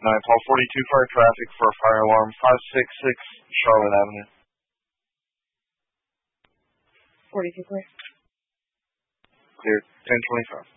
Paul 42 fire traffic for fire alarm 566 Charlotte Avenue. 42 clear. Clear. 1025.